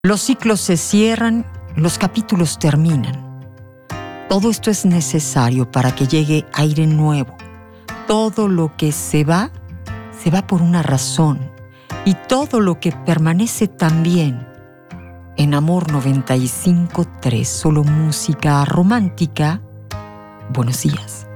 Los ciclos se cierran, los capítulos terminan. Todo esto es necesario para que llegue aire nuevo. Todo lo que se va por una razón. Y todo lo que permanece también. En Amor 95.3, solo música romántica. Buenos días.